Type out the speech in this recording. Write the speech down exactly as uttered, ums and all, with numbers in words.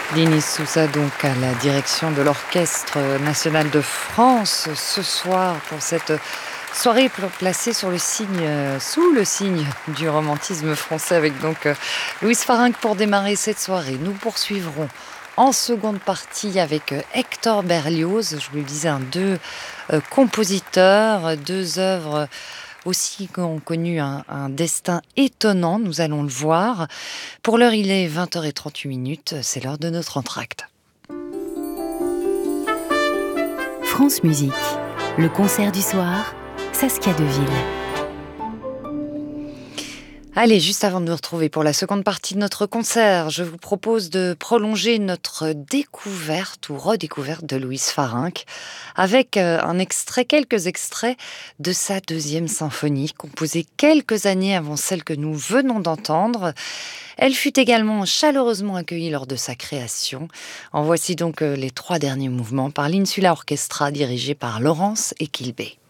Denis Souza, donc à la direction de l'Orchestre national de France ce soir pour cette soirée placée sur le signe, sous le signe du romantisme français avec donc Louise Farinck pour démarrer cette soirée. Nous poursuivrons en seconde partie avec Hector Berlioz. Je vous le disais, un deux euh, compositeurs, deux œuvres aussi qui ont connu un, un destin étonnant, nous allons le voir. Pour l'heure, il est vingt heures trente-huit minutes, c'est l'heure de notre entracte. France Musique, le concert du soir, Saskia Deville. Allez, juste avant de nous retrouver pour la seconde partie de notre concert, je vous propose de prolonger notre découverte ou redécouverte de Louise Farinck avec un extrait, quelques extraits de sa deuxième symphonie, composée quelques années avant celle que nous venons d'entendre. Elle fut également chaleureusement accueillie lors de sa création. En voici donc les trois derniers mouvements par l'Insula Orchestra dirigé par Laurence Equilbé.